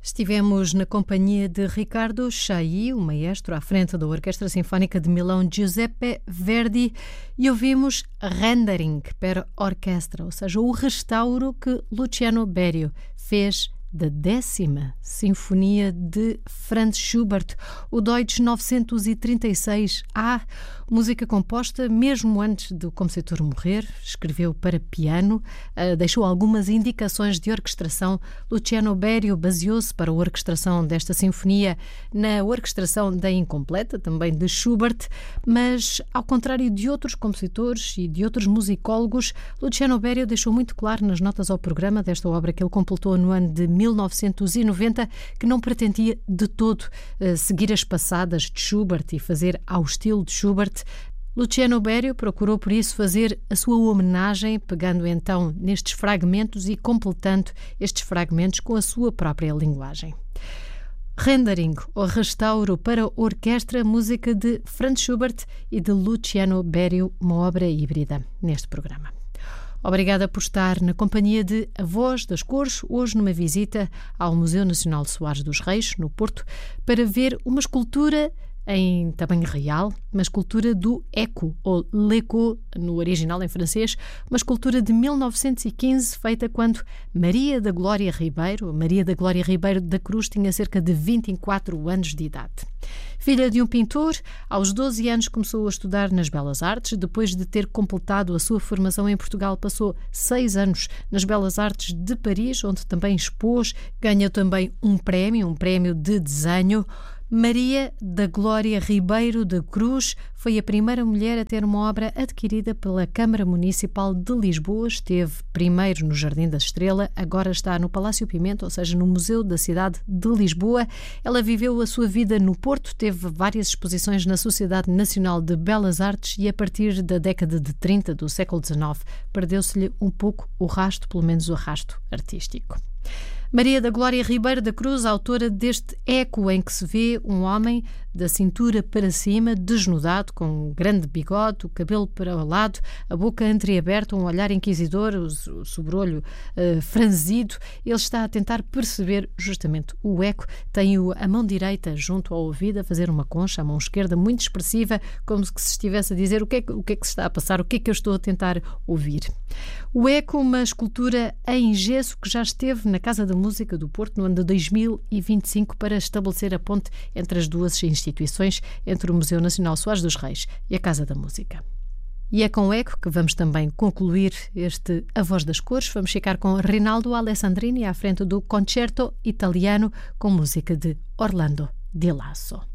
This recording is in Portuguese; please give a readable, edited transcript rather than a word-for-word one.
Estivemos na companhia de Riccardo Chailly, o maestro à frente da Orquestra Sinfónica de Milão Giuseppe Verdi, e ouvimos Rendering per Orchestra, ou seja, o restauro que Luciano Berio fez da 10ª Sinfonia de Franz Schubert, o Deutsch 936A, música composta mesmo antes do compositor morrer. Escreveu para piano, deixou algumas indicações de orquestração. Luciano Berio baseou-se para a orquestração desta sinfonia na orquestração da Incompleta, também de Schubert, mas ao contrário de outros compositores e de outros musicólogos, Luciano Berio deixou muito claro nas notas ao programa desta obra que ele completou no ano de 1990, que não pretendia de todo seguir as passadas de Schubert e fazer ao estilo de Schubert. Luciano Berio procurou, por isso, fazer a sua homenagem, pegando então nestes fragmentos e completando estes fragmentos com a sua própria linguagem. Rendering, ou restauro para orquestra, música de Franz Schubert e de Luciano Berio, uma obra híbrida neste programa. Obrigada por estar na companhia de A Voz das Cores, hoje numa visita ao Museu Nacional de Soares dos Reis, no Porto, para ver uma escultura em tamanho real, uma escultura do Eco, ou L'Echo, no original em francês, uma escultura de 1915, feita quando Maria da Glória Ribeiro da Cruz, tinha cerca de 24 anos de idade. Filha de um pintor, aos 12 anos começou a estudar nas Belas Artes. Depois de ter completado a sua formação em Portugal, passou 6 anos nas Belas Artes de Paris, onde também expôs, ganhou também um prémio de desenho. Maria da Glória Ribeiro da Cruz foi a primeira mulher a ter uma obra adquirida pela Câmara Municipal de Lisboa. Esteve primeiro no Jardim da Estrela, agora está no Palácio Pimenta, ou seja, no Museu da Cidade de Lisboa. Ela viveu a sua vida no Porto, teve várias exposições na Sociedade Nacional de Belas Artes e a partir da década de 30 do século XIX perdeu-se-lhe um pouco o rasto, pelo menos o rasto artístico. Maria da Glória Ribeiro da Cruz, autora deste Eco, em que se vê um homem da cintura para cima, desnudado, com um grande bigode, o cabelo para o lado, a boca entreaberta, um olhar inquisidor, o sobrolho franzido. Ele está a tentar perceber justamente o eco. Tem a mão direita junto ao ouvido a fazer uma concha, a mão esquerda muito expressiva, como se estivesse a dizer o que é que se está a passar, o que é que eu estou a tentar ouvir. O Eco, uma escultura em gesso que já esteve na Casa da Música do Porto no ano de 2025 para estabelecer a ponte entre as duas instituições, entre o Museu Nacional Soares dos Reis e a Casa da Música. E é com o Eco que vamos também concluir este A Voz das Cores. Vamos ficar com Rinaldo Alessandrini à frente do Concerto Italiano com música de Orlando Di Lasso.